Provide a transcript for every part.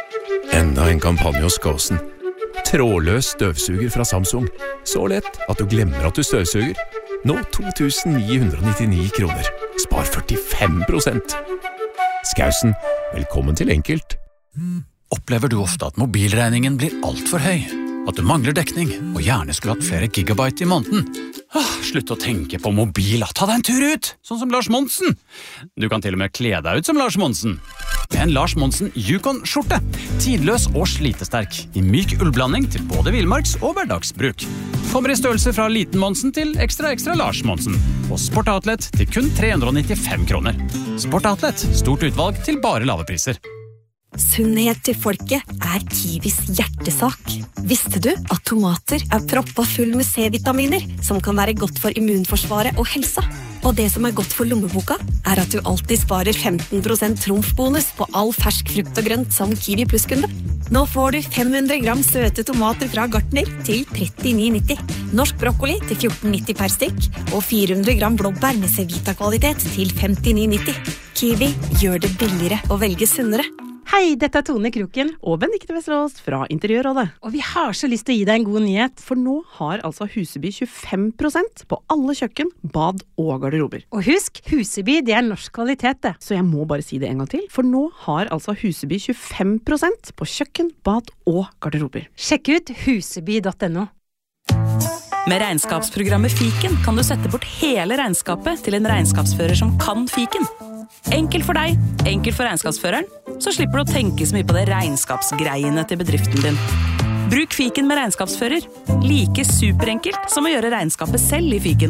Enda en kampanje hos Gåsen. Trådløs støvsuger fra Samsung. Så lett at du glemmer at du støvsuger. Nå 2.999 kroner. Spar 45%. Skausen, velkommen til enkelt. Opplever du ofte at mobilregningen blir alt for høy? At du mangler dekning, og gjerne skulle hatt flere gigabyte i måneden? Slutt å tenke på mobil, ta deg en tur ut, sånn som Lars Monsen. Du kan til og med kle deg ut som Lars Monsen. Med en Lars Monsen Yukon-skjorte. Tidløs og slitesterk. I myk ullblanding til både villmarks- og hverdagsbruk. Kommer i størrelse fra liten Monsen til ekstra Lars Monsen. Og Sport Outlet til kun 395 kroner. Sport Outlet, stort utvalg til bare lave priser. Sunnhet til folket Kiwis hjertesak. Visste du at tomater proppa full med C-vitaminer, som kan være godt for immunforsvaret og helsa? Og det som godt for lommeboka, at du alltid sparer 15% trumfbonus på all fersk frukt og grønt som Kiwi Plus-kunde. Nå får du 500 gram søte tomater fra Gartner til 39,90. Norsk brokkoli til 14,90 per stykk, og 400 gram blåbær med C-vita-kvalitet til 59,90. Kiwi gjør det billigere å velge sunnere. Hei, dette Tone Kroken og Benedikte Vesterås fra Interiørrådet. Og vi har så lyst til å gi deg en god nyhet, for nå har altså Huseby 25% på alle kjøkken, bad og garderober. Og husk, Huseby det norsk kvalitet det. Så jeg må bare si det en gang til, for nå har altså Huseby 25% på kjøkken, bad og garderober. Sjekk ut huseby.no. Med regnskapsprogrammet Fiken kan du sette bort hele regnskapet til en regnskapsfører som kan Fiken. Enkelt for deg, enkelt for regnskapsføreren, så slipper du å tenke så mye på det regnskapsgreiene til bedriften din. Bruk Fiken med regnskapsfører. Like superenkelt som å gjøre regnskapet selv i Fiken.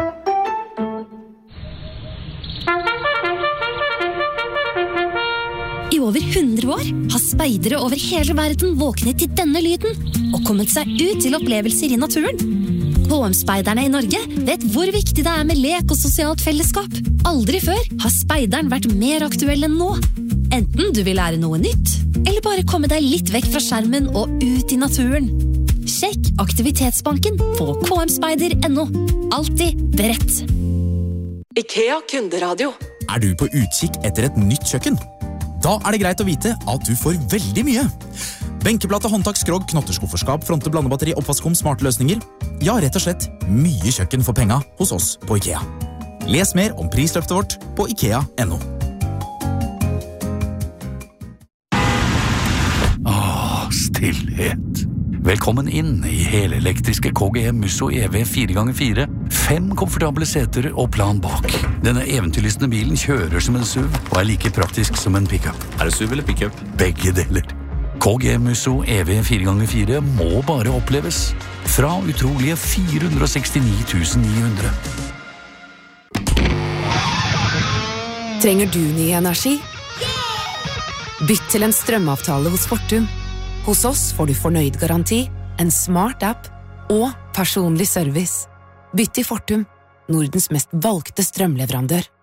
I over 100 år har speidere over hele verden våknet til denne lyden og kommet seg ut til opplevelser i naturen. KM-speiderne i Norge vet hvor viktig det med lek og sosialt fellesskap. Aldri før har speideren vært mer aktuell enn nå. Enten du vil lære noe nytt, eller bare komme deg litt vekk fra skjermen og ut i naturen. Sjekk Aktivitetsbanken på kmspeider.no. Alltid beredt. IKEA Kunderadio. Du på utkikk etter et nytt kjøkken? Da det greit å vite at du får veldig mye. Benkeplate, håndtak, skrog, knotterskufferskap, fronte, blandebatteri, oppvaskom, smarte løsninger. Ja, rett og slett mye kjøkken for penga hos oss på IKEA. Les mer om prisløftet vårt på IKEA.no. Stillhet. Velkommen inn i helelektriske KGM Musso EV 4x4. 5 komfortable seter og plan bak. Denne eventyrlystne bilen kjører som en SUV og like praktisk som en pickup. Det SUV eller pickup? Begge deler. KGM Musso EV 4x4 må bare oppleves. Fra utrolige 469 900. Trenger du ny energi? Bytt til en strømavtale hos Fortum. Hos oss får du fornøyd garanti, en smart app og personlig service. Bytt til Fortum, Nordens mest valgte strømleverandør.